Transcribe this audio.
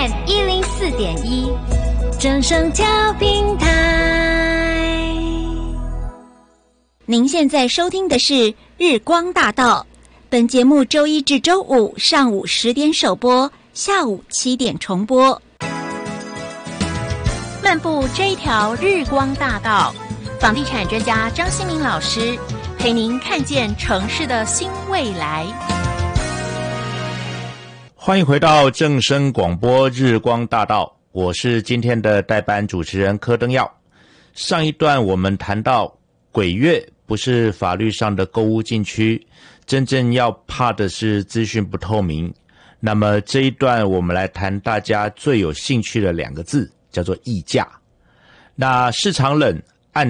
FM 104.1，正声调平台。您现在收听的是日光大道，本节目周一至周五上午10点首播，下午7点重播。漫步这一条日光大道，房地产专家张新民老师陪您看见城市的新未来。 欢迎回到正声广播日光大道，我是今天的代班主持人柯登耀。上一段我们谈到鬼月不是法律上的购物禁区，真正要怕的是资讯不透明。那么这一段我们来谈大家最有兴趣的2个字，叫做议价。那市场冷，